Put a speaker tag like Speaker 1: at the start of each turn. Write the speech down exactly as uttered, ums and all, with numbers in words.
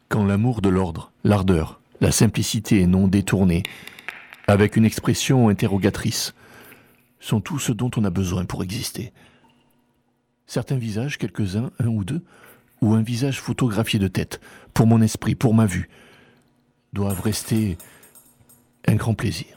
Speaker 1: Quand l'amour de l'ordre, l'ardeur, la simplicité et non détournée, avec une expression interrogatrice, sont tout ce dont on a besoin pour exister. Certains visages, quelques-uns, un ou deux, ou un visage photographié de tête, pour mon esprit, pour ma vue, doivent rester un grand plaisir.